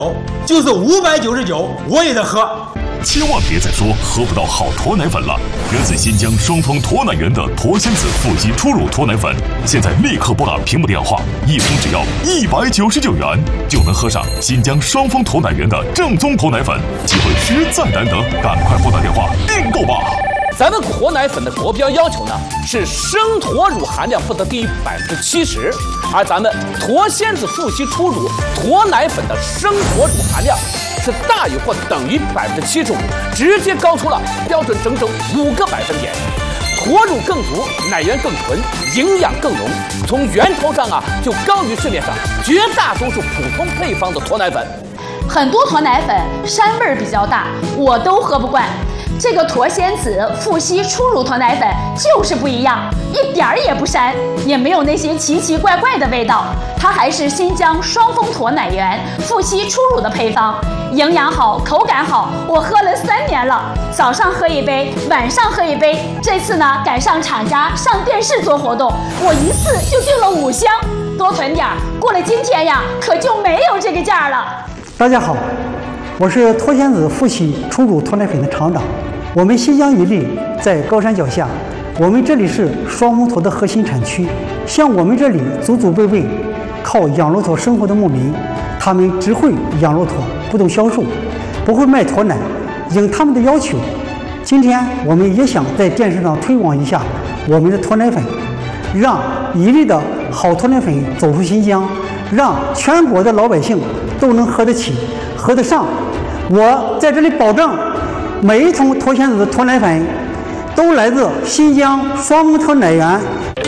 就是599，我也得喝。 千万别再说喝不到好驼奶粉了！源自新疆双峰驼奶园的驼仙子富硒初乳驼奶粉，现在立刻拨打屏幕电话，一瓶只要199元，就能喝上新疆双峰驼奶园的正宗驼奶粉，机会实在难得，赶快拨打电话订购吧！ 咱们驼奶粉的国标要求呢是生驼乳含量不得低于70%，而咱们驼仙子富硒初乳驼奶粉的生驼乳含量是大于或等于75%，直接高出了标准整5个百分点。驼乳更足，奶源更纯，营养更浓，从源头上就高于市面上绝大多数普通配方的驼奶粉。 很多驼奶粉膻味比较大，我都喝不惯。这个驼仙子富硒初乳驼奶粉就是不一样，一点儿也不膻，也没有那些奇奇怪怪的味道。它还是新疆双峰驼奶园富硒初乳的配方，营养好，口感好，我喝了3年了，早上喝1杯，晚上喝1杯。这次呢赶上厂家上电视做活动，我一次就订了5箱，多囤点儿，过了今天呀可就没有这个价了。 大家好，我是驼仙子富硒初乳驼奶粉的厂长。我们新疆伊犁在高山脚下，我们这里是双峰驼的核心产区。像我们这里祖祖辈辈靠养骆驼生活的牧民，他们只会养骆驼，不懂销售，不会卖驼奶。应他们的要求，今天我们也想在电视上推广一下我们的驼奶粉，让伊犁的好驼奶粉走出新疆，让全国的老百姓都能喝得起、喝得上。我在这里保证，每一桶驼仙子的驼奶粉都来自新疆双峰驼奶园。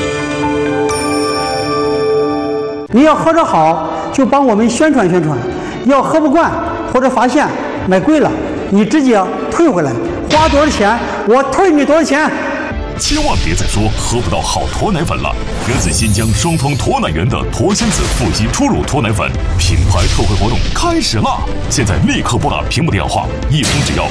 你要喝着好，就帮我们宣传宣传；要喝不惯或者发现买贵了，你直接退回来，花多少钱我退你多少钱。 千万别再说喝不到好驼奶粉了！源自新疆双峰驼奶园的驼仙子富硒初乳驼奶粉品牌特惠活动开始啦！现在立刻拨打屏幕电话，一瓶只要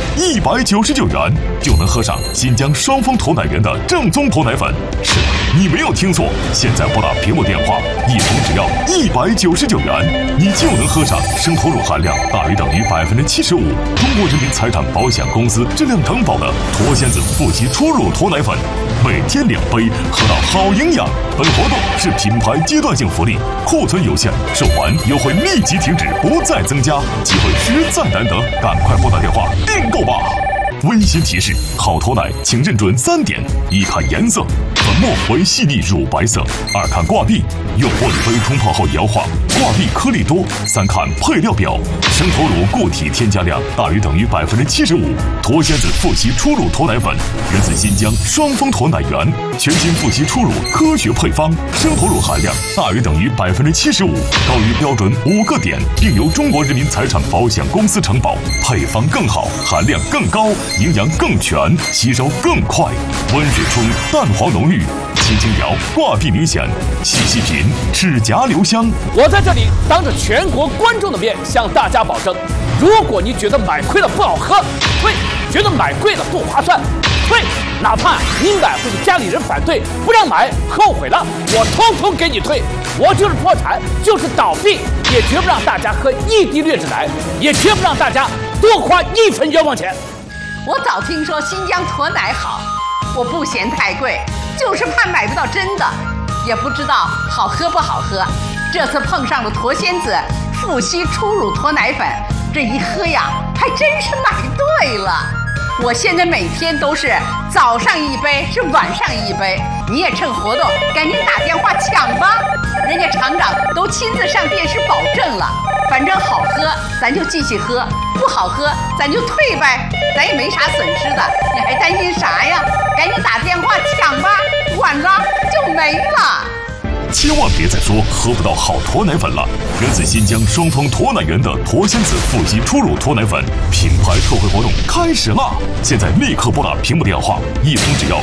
199元，就能喝上新疆双峰驼奶园的正宗驼奶粉。是的，你没有听错，现在拨打屏幕电话，一瓶只要199元，你就能喝上生驼乳含量大于等于75%，中国人民财产保险公司质量承保的驼仙子富硒初乳驼奶粉。每天2杯，喝到好营养。本活动是品牌阶段性福利，库存有限，售完优惠立即停止，不再增加，机会实在难得，赶快拨打电话订购吧！温馨提示：好驼奶请认准3点：一看颜色，粉末为细腻乳白色；二看挂壁，用玻璃杯冲泡后摇晃，挂壁颗粒多；三看配料表，生驼乳固体添加量大于等于75%。驼仙子富硒初乳驼奶粉源自新疆双峰驼奶园，全新富硒初乳科学配方，生驼乳含量大于等于75%，高于标准5个点，并由中国人民财产保险公司承保，配方更好，含量更高，营养更全，吸收更快。温水冲，蛋黄浓郁，轻轻摇，挂壁明显，细细品，齿颊留香。 我在这里当着全国观众的面向大家保证，如果你觉得买亏了不好喝，退；觉得买贵了不划算，退；哪怕你买回去家里人反对不让买，后悔了，我统统给你退。我就是破产，就是倒闭，也绝不让大家喝1滴劣质奶，也绝不让大家多花1分冤枉钱。 我早听说新疆驼奶好，我不嫌太贵，就是怕买不到真的，也不知道好喝不好喝。这次碰上了驼仙子富硒初乳驼奶粉，这一喝呀，还真是买对了。我现在每天都是早上1杯，是晚上1杯。你也趁活动赶紧打电话抢吧，人家厂长都亲自上电视保证了。反正好喝咱就继续喝，不好喝咱就退呗，咱也没啥损失的，你还担心啥呀？赶紧打电话抢吧，晚了就没了。 千万别再说喝不到好驼奶粉了！源自新疆双峰驼奶园的驼仙子富硒初乳驼奶粉品牌特惠活动开始啦！现在立刻拨打屏幕电话，一瓶只要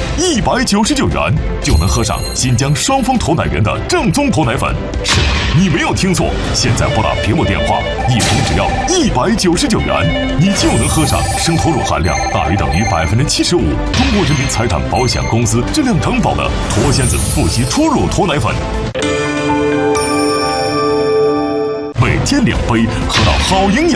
199元，就能喝上新疆双峰驼奶园的正宗驼奶粉。是的，你没有听错，现在拨打屏幕电话，一瓶只要199元，你就能喝上生驼乳含量大于等于75%，中国人民财产保险公司质量承保的驼仙子富硒初乳驼奶粉。每天2杯，喝到好营养。